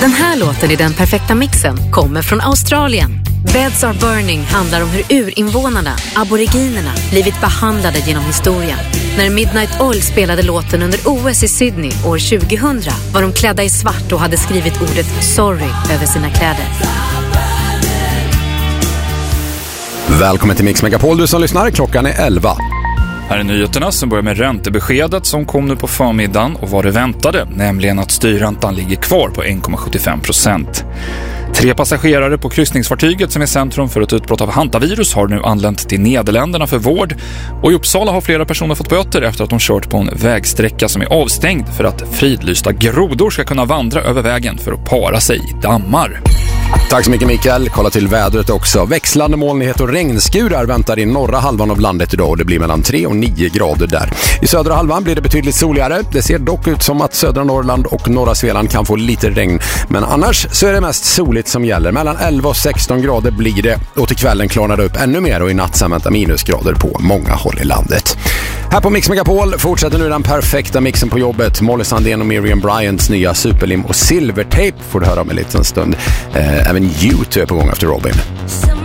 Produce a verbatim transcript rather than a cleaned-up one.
Den här låten i Den perfekta mixen kommer från Australien. Beds Are Burning handlar om hur urinvånarna, aboriginerna, blivit behandlade genom historien. När Midnight Oil spelade låten under O S i Sydney år tjugohundra var de klädda i svart och hade skrivit ordet sorry över sina kläder. Välkommen till Mix Megapol, du som lyssnar. Klockan är elva. Här är nyheterna som börjar med räntebeskedet som kom nu på förmiddagen och vad det väntade, nämligen att styrräntan ligger kvar på en komma sjuttiofem procent. Tre passagerare på kryssningsfartyget som är centrum för ett utbrott av hantavirus har nu anlänt till Nederländerna för vård, och i Uppsala har flera personer fått böter efter att de kört på en vägsträcka som är avstängd för att fridlysta grodor ska kunna vandra över vägen för att para sig i dammar. Tack så mycket Mikael. Kolla till vädret också. Växlande molnighet och regnskurar väntar i norra halvan av landet idag och det blir mellan tre och nio grader där. I södra halvan blir det betydligt soligare. Det ser dock ut som att södra Norrland och norra Svealand kan få lite regn. Men annars så är det mest soligt som gäller. Mellan elva och sexton grader blir det, och till kvällen klarnar det upp ännu mer och i natt sen väntar minusgrader på många håll i landet. Här på Mix Megapol fortsätter nu den perfekta mixen på jobbet. Molly Sandén och Miriam Bryants nya Superlim och Silvertape får du höra om en liten stund. Eh, även U två är på gång efter Robin.